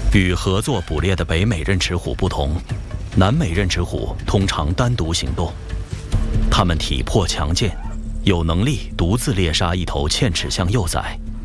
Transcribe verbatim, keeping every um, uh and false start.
与合作捕猎的北美刃齿虎不同，南美刃齿虎通常单独行动。它们体魄强健，有能力独自猎杀一头嵌齿象幼崽，